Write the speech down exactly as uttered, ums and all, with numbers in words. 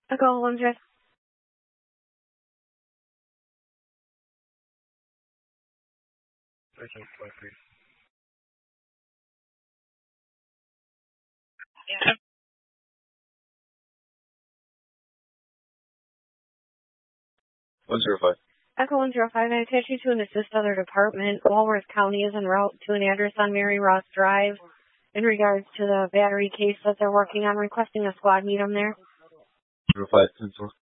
Echo one zero. Yeah. one zero five. Echo one zero five. I attach you to an assist other department. Walworth County is en route to an address on Mary Ross Drive in regards to the battery case that they're working on, requesting a squad meet them there. zero five ten four.